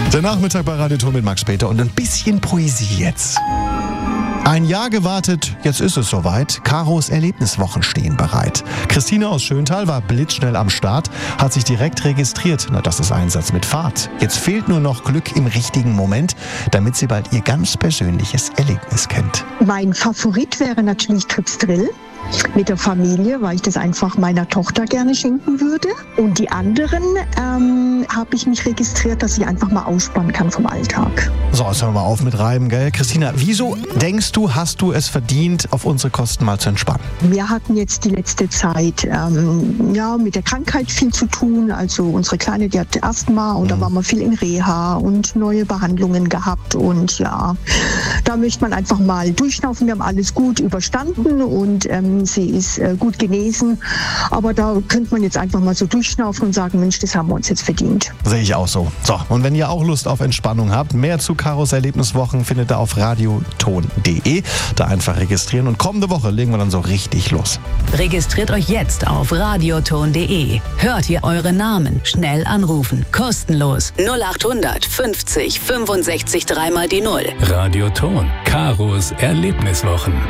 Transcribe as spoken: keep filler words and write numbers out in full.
Der Nachmittag bei Radio Ton mit Max Peter und ein bisschen Poesie jetzt. Ein Jahr gewartet, jetzt ist es soweit. Karos Erlebniswochen stehen bereit. Christine aus Schöntal war blitzschnell am Start, hat sich direkt registriert. Na, das ist Einsatz mit Fahrt. Jetzt fehlt nur noch Glück im richtigen Moment, damit sie bald ihr ganz persönliches Erlebnis kennt. Mein Favorit wäre natürlich Tripsdrill mit der Familie, weil ich das einfach meiner Tochter gerne schenken würde. Und die anderen ähm, habe ich mich registriert, dass ich einfach mal ausspannen kann vom Alltag. So, jetzt hören wir mal auf mit Reiben, gell? Christina, wieso denkst du, hast du es verdient, auf unsere Kosten mal zu entspannen? Wir hatten jetzt die letzte Zeit ähm, ja, mit der Krankheit viel zu tun. Also unsere Kleine, die hat Asthma und mhm. da waren wir viel in Reha und neue Behandlungen gehabt. Und ja, da möchte man einfach mal durchschnaufen. Wir haben alles gut überstanden und ähm, sie ist äh, gut genesen. Aber da könnte man jetzt einfach mal so durchschnaufen und sagen, Mensch, das haben wir uns jetzt verdient. Sehe ich auch so. So, und wenn ihr auch Lust auf Entspannung habt, mehr zu Karos Erlebniswochen findet ihr auf radioton punkt de. Da einfach registrieren und kommende Woche legen wir dann so richtig los. Registriert euch jetzt auf radioton punkt de. Hört ihr eure Namen, schnell anrufen, kostenlos null achthundert fünfzig fünfundsechzig dreimal die Null. Radioton, Karos Erlebniswochen.